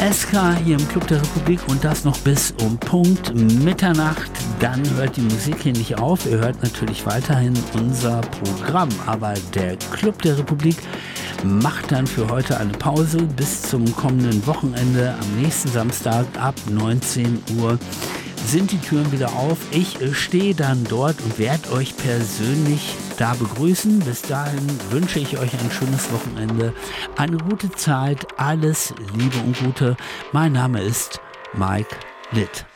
SK hier im Club der Republik und das noch bis um Punkt Mitternacht. Dann hört die Musik hier nicht auf. Ihr hört natürlich weiterhin unser Programm, aber der Club der Republik macht dann für heute eine Pause bis zum kommenden Wochenende. Am nächsten Samstag ab 19 Uhr sind die Türen wieder auf. Ich stehe dann dort und werde euch persönlich da begrüßen. Bis dahin wünsche ich euch ein schönes Wochenende, eine gute Zeit, alles Liebe und Gute. Mein Name ist Mike Litt.